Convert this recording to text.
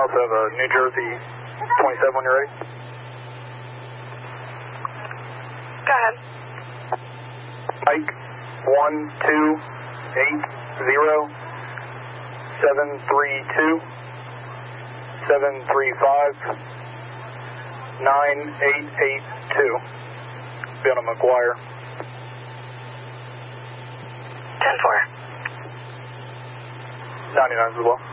also have a New Jersey 27 when you're ready. Go ahead. Mike 1280-735-9882. Be on a McGuire. 10-4. 99 as well.